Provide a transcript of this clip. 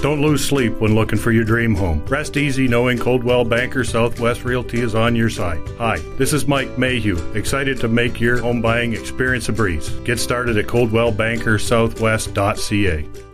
Don't lose sleep when looking for your dream home. Rest easy knowing Coldwell Banker Southwest Realty is on your side. Hi, this is Mike Mayhew, excited to make your home buying experience a breeze. Get started at coldwellbankersouthwest.ca.